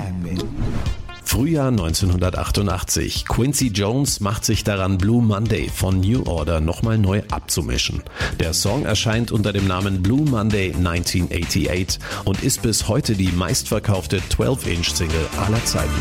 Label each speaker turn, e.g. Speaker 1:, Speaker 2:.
Speaker 1: Frühjahr 1988. Quincy Jones macht sich daran, Blue Monday von New Order nochmal neu abzumischen. Der Song erscheint unter dem Namen Blue Monday 1988 und ist bis heute die meistverkaufte 12-Inch-Single aller Zeiten.